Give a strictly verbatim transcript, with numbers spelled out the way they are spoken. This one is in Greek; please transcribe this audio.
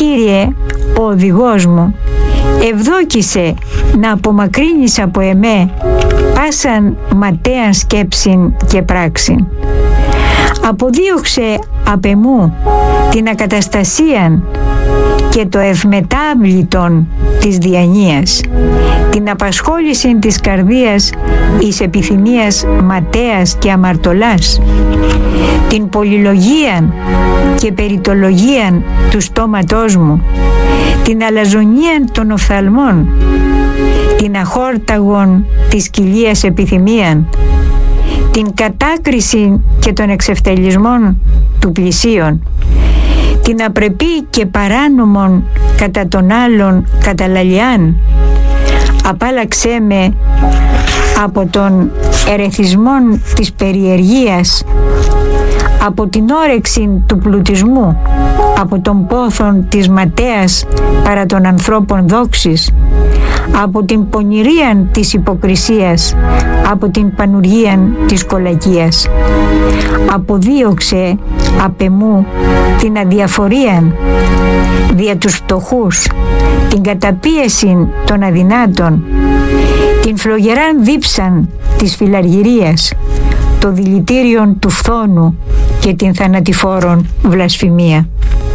Κύριε, ο οδηγός μου, ευδόκησε να απομακρύνεις από εμέ πάσαν ματέαν σκέψην και πράξην. Αποδίωξε απ' εμού την ακαταστασίαν και το ευμετάβλητον της διανοίας, την απασχόληση της καρδίας εις επιθυμίας ματέας και αμαρτωλάς, την πολυλογίαν και περιτολογίαν του στόματός μου, την αλαζονίαν των οφθαλμών, την αχόρταγον της κοιλίας επιθυμίαν, την κατάκριση και των εξευτελισμών του πλησίον, την απρεπή και παράνομον κατά των άλλων καταλαλιάν. Απάλαξέ με από τον ερεθισμόν της περιεργίας, από την όρεξη του πλουτισμού, από τον πόθον της ματέας παρά των ανθρώπων δόξης, από την πονηρίαν της υποκρισίας, από την πανουργίαν της κολακίας. Αποδίωξε απ' εμού την αδιαφορίαν δια τους φτωχούς, την καταπίεση των αδυνάτων, την φλογεράν δίψαν της φιλαργυρίας, το δηλητήριον του φθόνου και την θανατηφόρον βλασφημία.